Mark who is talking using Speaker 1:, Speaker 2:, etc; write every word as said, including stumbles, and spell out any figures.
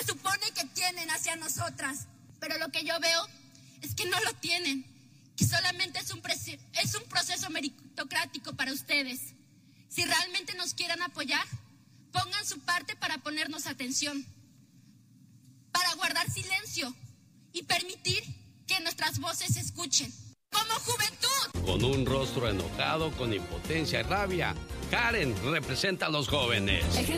Speaker 1: se supone que tienen hacia nosotras. Pero lo que yo veo es que no lo tienen, que solamente es un, presi- es un proceso meritocrático para ustedes. Si realmente nos quieren apoyar, pongan su parte para ponernos atención, para guardar silencio y permitir que nuestras voces se escuchen. ¡Como juventud!
Speaker 2: Con un rostro enojado, con impotencia y rabia, Karen representa a los jóvenes.